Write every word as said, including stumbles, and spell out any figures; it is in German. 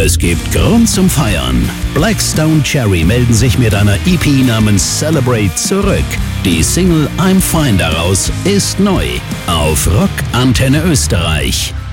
Es gibt Grund zum Feiern. Black Stone Cherry melden sich mit einer E P namens Celebrate zurück. Die Single I'm Fine daraus ist neu auf Rock Antenne Österreich.